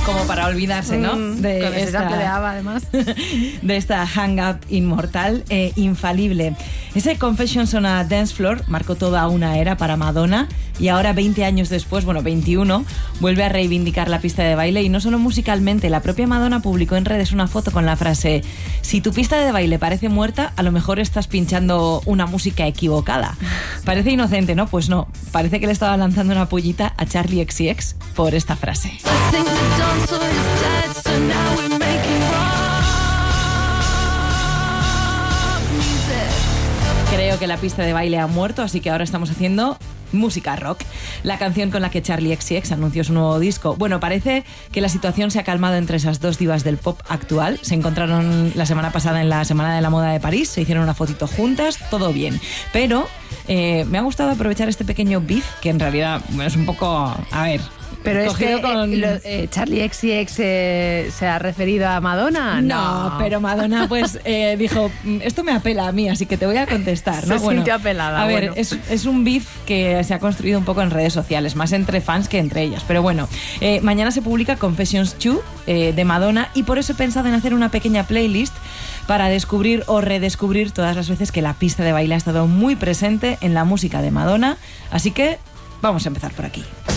Como para olvidarse, ¿no? De con ese sample de ABBA, además. De esta Hang Up inmortal, infalible. Ese Confessions on a Dance Floor marcó toda una era para Madonna y ahora 20 años después, bueno, 21, vuelve a reivindicar la pista de baile y no solo musicalmente. La propia Madonna publicó en redes una foto con la frase: si tu pista de baile parece muerta, a lo mejor estás pinchando una música equivocada. Parece inocente, ¿no? Pues no, parece que le estaba lanzando una pullita a Charli XCX por esta frase. Creo que la pista de baile ha muerto, así que ahora estamos haciendo música rock. La canción con la que Charli XCX anunció su nuevo disco. Bueno, parece que la situación se ha calmado entre esas dos divas del pop actual. Se encontraron la semana pasada en la Semana de la Moda de París, se hicieron una fotito juntas, todo bien. Pero me ha gustado aprovechar este pequeño beef, que en realidad es un poco... A ver... Pero Charli XCX se ha referido a Madonna. No, pero Madonna pues dijo, esto me apela a mí, así que te voy a contestar, ¿no? Se sintió apelada. A ver, es un beef que se ha construido un poco en redes sociales, más entre fans que entre ellas. Pero bueno, mañana se publica Confessions 2 de Madonna y por eso he pensado en hacer una pequeña playlist para descubrir o redescubrir todas las veces que la pista de baile ha estado muy presente en la música de Madonna. Así que vamos a empezar por aquí.